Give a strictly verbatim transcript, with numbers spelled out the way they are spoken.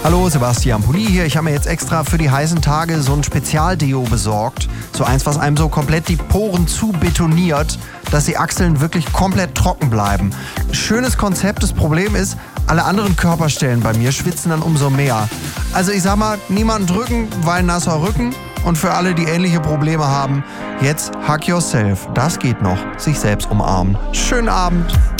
Hallo, Sebastian Pulli hier. Ich habe mir jetzt extra für die heißen Tage so ein Spezialdeo besorgt. So eins, was einem so komplett die Poren zu betoniert, dass die Achseln wirklich komplett trocken bleiben. Schönes Konzept. Das Problem ist, alle anderen Körperstellen bei mir schwitzen dann umso mehr. Also ich sag mal, niemanden drücken, weil nasser Rücken. Und für alle, die ähnliche Probleme haben, jetzt Hug Yourself. Das geht noch. Sich selbst umarmen. Schönen Abend.